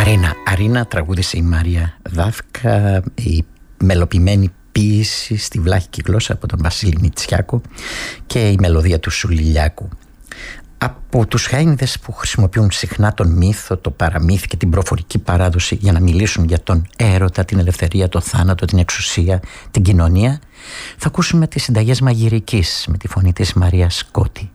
Αρίνα τραγούδισε η Μάρια Δάφκα, η μελοποιημένη ποίηση στη βλάχικη γλώσσα από τον Βασίλη Μητσιάκο και η μελωδία του Σουληλιάκου. Από τους Χάινδες που χρησιμοποιούν συχνά τον μύθο, το παραμύθι και την προφορική παράδοση για να μιλήσουν για τον έρωτα, την ελευθερία, το θάνατο, την εξουσία, την κοινωνία, θα ακούσουμε τις συνταγές μαγειρικής με τη φωνή της Μαρίας Σκότη.